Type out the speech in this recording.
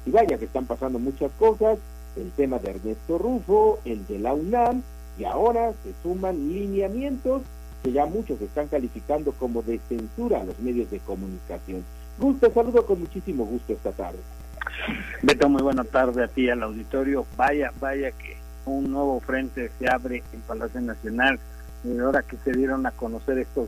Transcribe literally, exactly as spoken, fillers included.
Y vaya que están pasando muchas cosas, el tema de Ernesto Rufo, el de la UNAM, y ahora se suman lineamientos que ya muchos están calificando como de censura a los medios de comunicación. Gus, te saludo con muchísimo gusto esta tarde. Beto, muy buena tarde a ti, al auditorio. Vaya, vaya que un nuevo frente se abre en Palacio Nacional, y ahora que se dieron a conocer estos